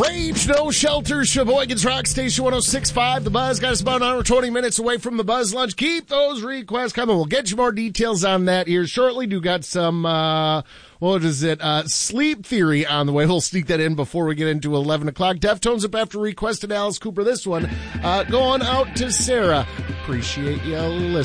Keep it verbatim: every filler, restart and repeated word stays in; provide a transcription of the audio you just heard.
Rage, No Shelter, Sheboygan's Rock Station one oh six point five. The Buzz got us about an hour, twenty minutes away from the Buzz Lunch. Keep those requests coming. We'll get you more details on that here shortly. Do got some, uh, what is it, uh, Sleep Theory on the way. We'll sneak that in before we get into eleven o'clock. Deftones up after requested Alice Cooper. This one, uh, going out to Sarah. Appreciate you listening.